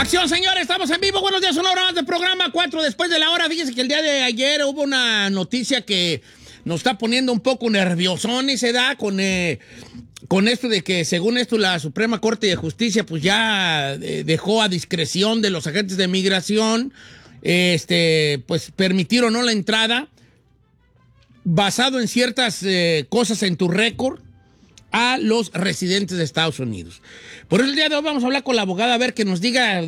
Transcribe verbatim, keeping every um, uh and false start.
Acción, señores, estamos en vivo. Buenos días, una hora más de programa, cuatro después de la hora. Fíjense que el día de ayer hubo una noticia que nos está poniendo un poco nerviosones, se da con, eh, con esto de que, según esto, la Suprema Corte de Justicia pues ya eh, dejó a discreción de los agentes de migración, este, pues permitir o no la entrada, basado en ciertas eh, cosas en tu récord, a los residentes de Estados Unidos. Por eso el día de hoy vamos a hablar con la abogada a ver que nos diga